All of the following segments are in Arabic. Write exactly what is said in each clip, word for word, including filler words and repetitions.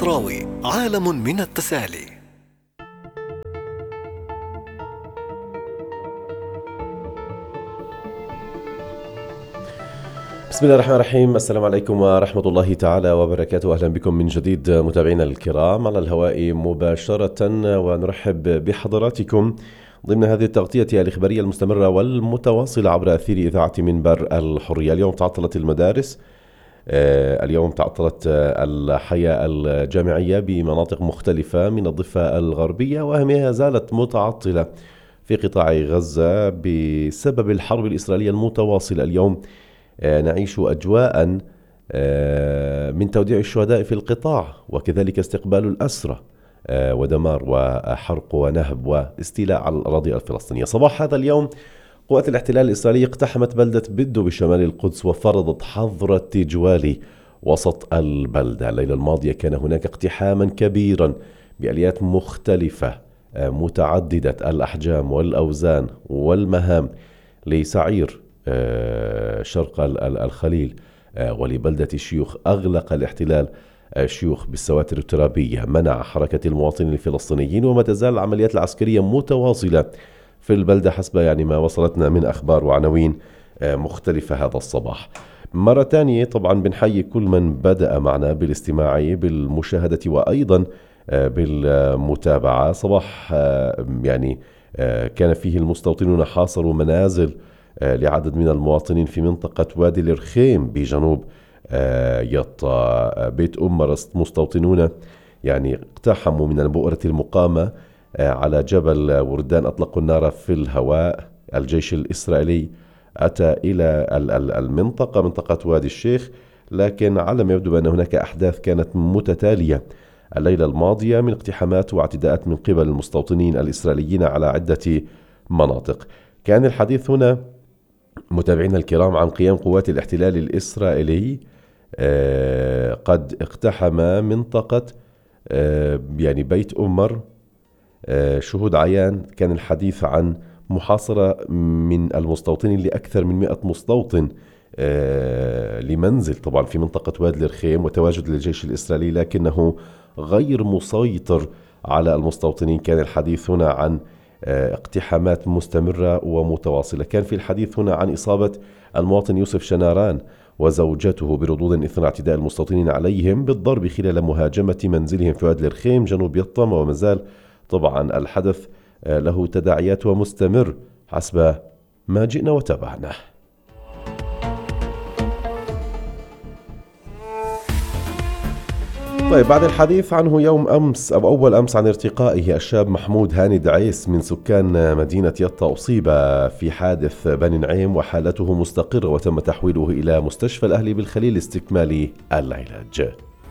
مصراوي، عالم من التسالي. بسم الله الرحمن الرحيم. السلام عليكم ورحمة الله تعالى وبركاته. أهلا بكم من جديد متابعينا الكرام على الهواء مباشرة، ونرحب بحضراتكم ضمن هذه التغطية الإخبارية المستمرة والمتواصلة عبر أثير إذاعة منبر الحرية. اليوم تعطلت المدارس، اليوم تعطلت الحياة الجامعية بمناطق مختلفة من الضفة الغربية، وهي زالت متعطلة في قطاع غزة بسبب الحرب الإسرائيلية المتواصلة. اليوم نعيش أجواء من توديع الشهداء في القطاع، وكذلك استقبال الأسرى ودمار وحرق ونهب واستيلاء على الأراضي الفلسطينية. صباح هذا اليوم قوات الاحتلال الإسرائيلي اقتحمت بلدة بدو بشمال القدس وفرضت حظر التجوال وسط البلدة. الليلة الماضية كان هناك اقتحاما كبيرا بآليات مختلفة متعددة الأحجام والأوزان والمهام لسعير شرق الخليل ولبلدة الشيوخ. أغلق الاحتلال الشيوخ بالسواتر الترابية، منع حركة المواطنين الفلسطينيين، وما تزال العمليات العسكرية متواصلة في البلدة حسب يعني ما وصلتنا من أخبار وعناوين مختلفة هذا الصباح. مرة تانية طبعا بنحيي كل من بدأ معنا بالاستماع بالمشاهدة وأيضا بالمتابعة. صباح يعني كان فيه المستوطنون حاصروا منازل لعدد من المواطنين في منطقة وادي الرخيم بجنوب يطا. بيت أم مستوطنون يعني اقتحموا من البؤرة المقامة على جبل وردان، أطلقوا النار في الهواء. الجيش الإسرائيلي أتى إلى المنطقة منطقة وادي الشيخ، لكن على ما يبدو بأن هناك أحداث كانت متتالية الليلة الماضية من اقتحامات واعتداءات من قبل المستوطنين الإسرائيليين على عدة مناطق. كان الحديث هنا متابعينا الكرام عن قيام قوات الاحتلال الإسرائيلي قد اقتحم منطقة يعني بيت أمر. شهود عيان كان الحديث عن محاصرة من المستوطنين لأكثر من مئة مستوطن لمنزل طبعا في منطقة وادي الرخيم، وتواجد للجيش الإسرائيلي لكنه غير مسيطر على المستوطنين. كان الحديث هنا عن اقتحامات مستمرة ومتواصلة. كان في الحديث هنا عن إصابة المواطن يوسف شناران وزوجته بردود إثر اعتداء المستوطنين عليهم بالضرب خلال مهاجمة منزلهم في وادي الرخيم جنوب يطا، وما زال طبعا الحدث له تداعيات ومستمر حسب ما جئنا وتابعنا. طيب، بعد الحديث عنه يوم أمس أو أول أمس عن ارتقائه الشاب محمود هاني دعيس من سكان مدينة يطا، أصيب في حادث بني نعيم وحالته مستقرة وتم تحويله إلى مستشفى الأهلي بالخليل لاستكمال العلاج.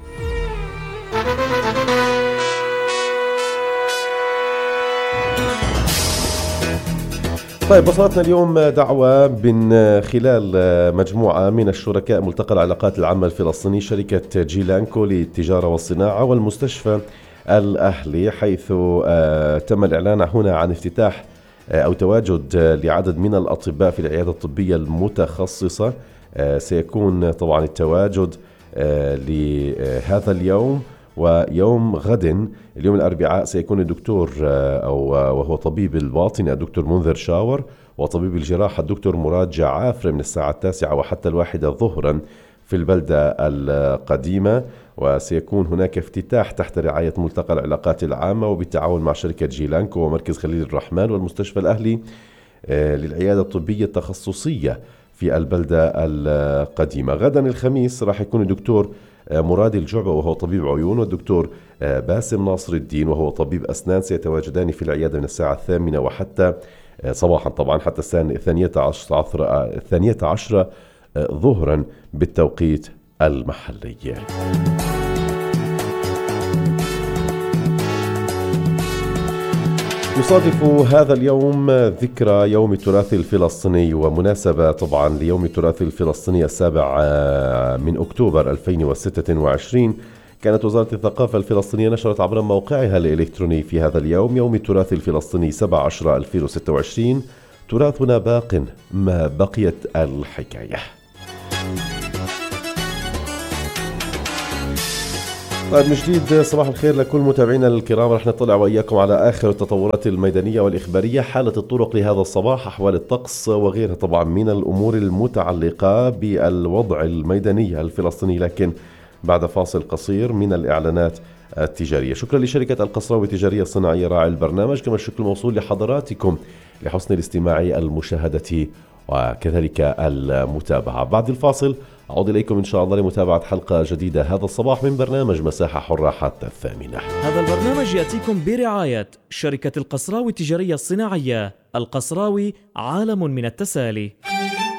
طيب، وصلتنا اليوم دعوة من خلال مجموعة من الشركاء ملتقى العلاقات العامة الفلسطيني، شركة جيلانكو للتجارة والصناعة والمستشفى الأهلي، حيث تم الإعلان هنا عن افتتاح أو تواجد لعدد من الأطباء في العيادة الطبية المتخصصة. سيكون طبعا التواجد لهذا اليوم ويوم غد. اليوم الأربعاء سيكون الدكتور أو وهو طبيب الباطنة الدكتور منذر شاور، وطبيب الجراحة الدكتور مراد جعافر من الساعة التاسعة وحتى الواحدة ظهرا في البلدة القديمة. وسيكون هناك افتتاح تحت رعاية ملتقى العلاقات العامة وبالتعاون مع شركة جيلانكو ومركز خليل الرحمن والمستشفى الأهلي للعيادة الطبية التخصصية في البلدة القديمة. غدا الخميس راح يكون الدكتور مراد الجعبة وهو طبيب عيون، والدكتور باسم ناصر الدين وهو طبيب أسنان، سيتواجدان في العيادة من الساعة الثامنة وحتى صباحا طبعا حتى الثانية عشرة الثانية عشرة ظهرا بالتوقيت المحلي. يصادف هذا اليوم ذكرى يوم التراث الفلسطيني، ومناسبة طبعا ليوم التراث الفلسطيني السابع من أكتوبر ألفين وستة وعشرين، كانت وزارة الثقافة الفلسطينية نشرت عبر موقعها الإلكتروني في هذا اليوم يوم التراث الفلسطيني سبعة عشر ألفين وستة وعشرين: تراثنا باق ما بقيت الحكاية. طيب من جديد صباح الخير لكل متابعينا الكرام. رح نطلع وإياكم على آخر التطورات الميدانية والإخبارية، حالة الطرق لهذا الصباح، أحوال الطقس وغيرها طبعا من الأمور المتعلقة بالوضع الميداني الفلسطيني، لكن بعد فاصل قصير من الإعلانات التجارية. شكرا لشركة القصراوي التجارية الصناعية راعي البرنامج، كما الشكر موصول لحضراتكم لحسن الاستماع، المشاهدة وكذلك المتابعة. بعد الفاصل أعود إليكم إن شاء الله لمتابعة حلقة جديدة هذا الصباح من برنامج مساحة حرة حتى الثامنة. هذا البرنامج يأتيكم برعاية شركة القصراوي التجارية الصناعية. القصراوي عالم من التسالي.